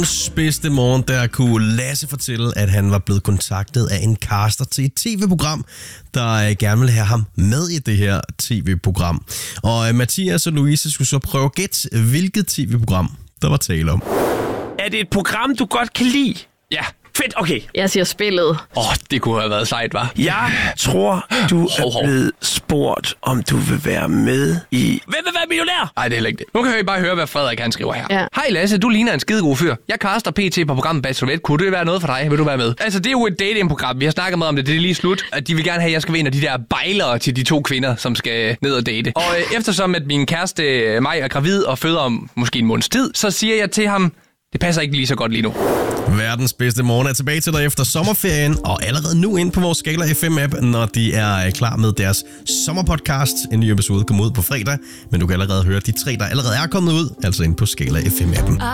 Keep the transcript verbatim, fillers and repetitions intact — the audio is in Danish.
Bedste morgen, der kunne Lasse fortælle, at han var blevet kontaktet af en caster til et tv-program, der gerne ville have ham med i det her tv-program. Og Mathias og Louise skulle så prøve at gætte, hvilket tv-program der var tale om. Er det et program, du godt kan lide? Ja. Fedt, okay. Jeg siger spillet. Åh, oh, det kunne have været sejt, hva'? Jeg tror, du er Hov, hov. blevet spurgt, om du vil være med i... Hvem vil være millionær? Nej, det er heller ikke det. Nu kan vi bare høre, hvad Frederik han skriver her. Ja. Hej Lasse, du ligner en skidegod fyr. Jeg caster P T på programmet Bachelorette. Kunne det være noget for dig? Vil du være med? Altså, det er jo et datingprogram. Vi har snakket meget om det. Det er lige slut. At de vil gerne have, at jeg skal være en af de der bejlere til de to kvinder, som skal ned og date. Og øh, eftersom at min kæreste øh, mig er gravid og føder om måske en måneds tid, så siger jeg til ham, det passer ikke lige så godt lige nu. Verdens bedste morgen er tilbage til dig efter sommerferien, og allerede nu ind på vores Skala F M-app, når de er klar med deres sommerpodcast. En ny episode kommer ud på fredag, men du kan allerede høre de tre, der allerede er kommet ud, altså ind på Skala F M-appen.